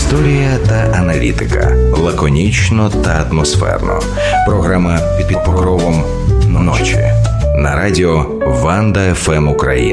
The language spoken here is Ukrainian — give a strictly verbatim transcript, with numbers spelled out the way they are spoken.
Історія та аналітика. Лаконічно та атмосферно. Програма «Під покровом ночі» на радіо Ванда еф ем Україна.